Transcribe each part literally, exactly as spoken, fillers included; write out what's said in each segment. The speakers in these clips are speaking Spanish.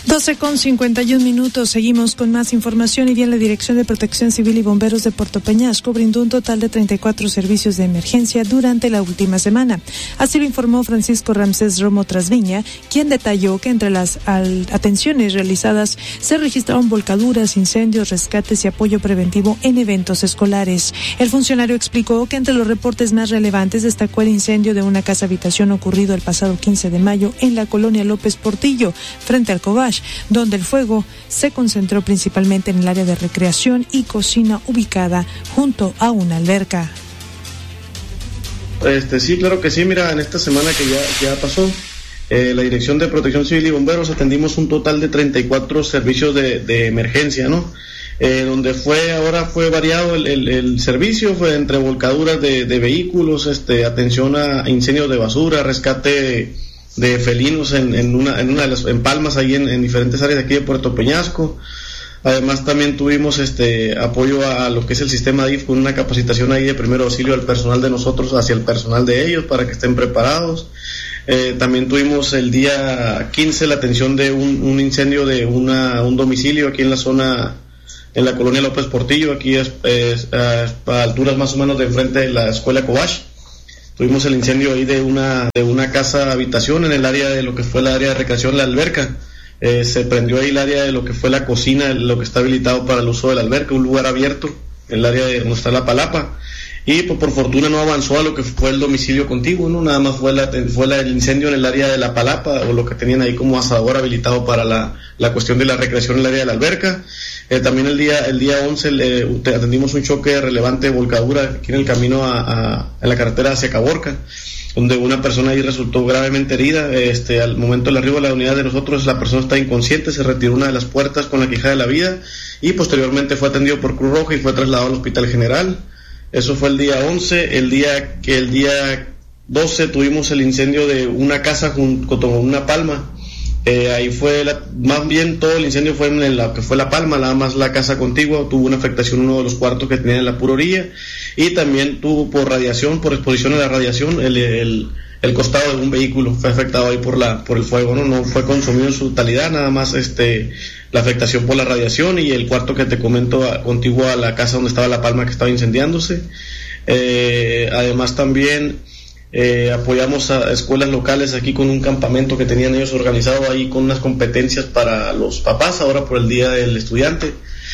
doce con cincuenta y un minutos, seguimos con más información y bien la Dirección de Protección Civil y Bomberos de Puerto Peñasco brindó un total de treinta y cuatro servicios de emergencia durante la última semana. Así lo informó Francisco Ramsés Romo Trasviña, quien detalló que entre las al- atenciones realizadas se registraron volcaduras, incendios, rescates y apoyo preventivo en eventos escolares. El funcionario explicó que entre los reportes más relevantes destacó el incendio de una casa habitación ocurrido el pasado quince de mayo en la colonia López Portillo, frente al Cobach, donde el fuego se concentró principalmente en el área de recreación y cocina ubicada junto a una alberca. Este, sí, claro que sí. Mira, en esta semana que ya, ya pasó, eh, la Dirección de Protección Civil y Bomberos atendimos un total de treinta y cuatro servicios de, de emergencia, ¿no? Eh, donde fue, ahora fue variado el, el, el servicio, fue entre volcaduras de, de vehículos, este, atención a incendios de basura, rescate de felinos en, en una en una de las en palmas ahí en, en diferentes áreas de aquí de Puerto Peñasco. Además también tuvimos este apoyo a lo que es el sistema D I F con una capacitación ahí de primero auxilio al personal de nosotros hacia el personal de ellos para que estén preparados. Eh, también tuvimos el día quince la atención de un, un incendio de una un domicilio aquí en la zona, en la colonia López Portillo, aquí es, es, es a alturas más o menos de enfrente de la escuela Cobach. Tuvimos el incendio ahí de una de una casa habitación en el área de lo que fue el área de recreación, la alberca. Eh, se prendió ahí el área de lo que fue la cocina, lo que está habilitado para el uso de la alberca, un lugar abierto, el área de donde está la palapa. Y pues, por fortuna no avanzó a lo que fue el domicilio contiguo, ¿no? Nada más fue la, fue la, el incendio en el área de la palapa, o lo que tenían ahí como asador habilitado para la, la cuestión de la recreación en el área de la alberca. Eh, también el día el día once eh, atendimos un choque relevante de volcadura aquí en el camino a, a, a la carretera hacia Caborca, donde una persona ahí resultó gravemente herida. Este, al momento del arribo de la unidad de nosotros, la persona está inconsciente, se retiró una de las puertas con la quijada de la vida y posteriormente fue atendido por Cruz Roja y fue trasladado al Hospital General. Eso fue el día once. El día que el día doce tuvimos el incendio de una casa junto con una palma. Eh, ahí fue, la, más bien todo el incendio fue en la que fue la palma, nada más la casa contigua tuvo una afectación uno de los cuartos que tenían en la pura orilla, y también tuvo por radiación, por exposición a la radiación, el, el, el costado de un vehículo fue afectado ahí por la por el fuego, no no fue consumido en su totalidad, nada más este la afectación por la radiación, y el cuarto que te comento contiguo a la casa donde estaba la palma que estaba incendiándose. Eh, además también Eh, apoyamos a escuelas locales aquí con un campamento que tenían ellos organizado ahí con unas competencias para los papás, ahora por el Día del Estudiante.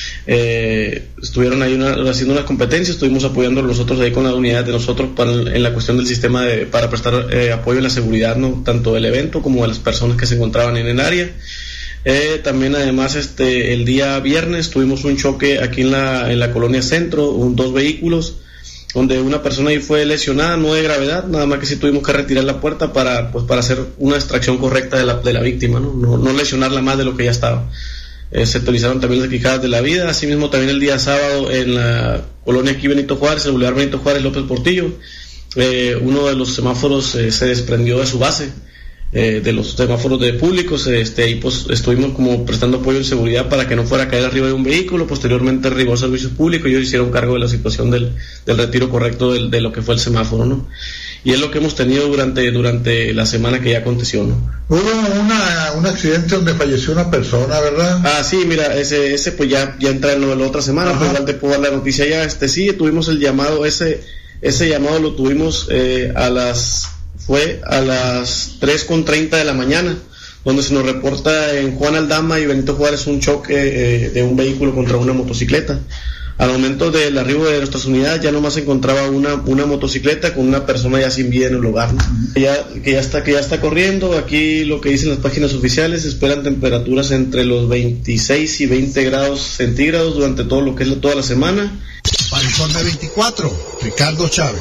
Eh, estuvieron ahí una, haciendo unas competencias, estuvimos apoyando nosotros ahí con la unidad de nosotros para, en la cuestión del sistema de, para prestar eh, apoyo en la seguridad, ¿no? Tanto del evento como de las personas que se encontraban en el área. Eh, también además este el día viernes tuvimos un choque aquí en la, en la colonia Centro, un, dos vehículos, donde una persona ahí fue lesionada, no de gravedad, nada más que sí tuvimos que retirar la puerta para pues para hacer una extracción correcta de la, de la víctima, ¿no? No, no lesionarla más de lo que ya estaba. Eh, se utilizaron también las quijadas de la vida. Asimismo también el día sábado en la colonia aquí Benito Juárez, el Boulevard Benito Juárez López Portillo, eh, uno de los semáforos eh, se desprendió de su base, eh, de los semáforos de públicos, este, ahí pues estuvimos como prestando apoyo en seguridad para que no fuera a caer arriba de un vehículo. Posteriormente arribó Servicios Públicos y ellos hicieron cargo de la situación del, del retiro correcto del, de lo que fue el semáforo, ¿no? Y es lo que hemos tenido durante durante la semana que ya aconteció, ¿no? Hubo una, un accidente donde falleció una persona, ¿verdad? Ah, sí, mira, ese ese pues ya ya entra en lo de la otra semana. Ajá. Pues igual te puedo dar la noticia ya. Este sí, tuvimos el llamado, ese ese llamado lo tuvimos eh, a las fue a las tres con treinta de la mañana, donde se nos reporta en Juan Aldama y Benito Juárez un choque eh, de un vehículo contra una motocicleta. Al momento del arribo de nuestras unidades ya nomás se encontraba una una motocicleta con una persona ya sin vida en el lugar, ¿no? que, ya, que ya está que ya está corriendo. Aquí lo que dicen las páginas oficiales, esperan temperaturas entre los veintiséis y veinte grados centígrados durante todo lo que es toda la semana. Para Informe veinticuatro, Ricardo Chávez.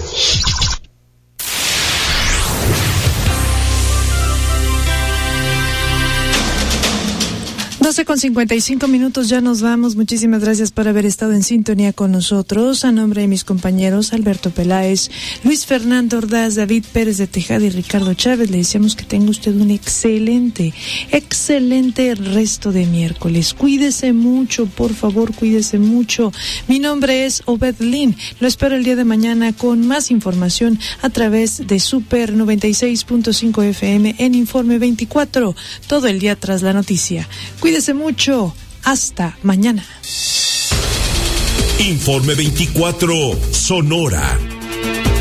doce con cincuenta y cinco minutos, ya nos vamos. Muchísimas gracias por haber estado en sintonía con nosotros. A nombre de mis compañeros Alberto Peláez, Luis Fernando Ordaz, David Pérez de Tejada y Ricardo Chávez, le deseamos que tenga usted un excelente, excelente resto de miércoles. Cuídese mucho, por favor, cuídese mucho. Mi nombre es Obed Lin. Lo espero el día de mañana con más información a través de Super noventa y seis punto cinco F M en Informe veinticuatro, todo el día tras la noticia. Cuídese mucho. Hasta mañana. Informe veinticuatro, Sonora.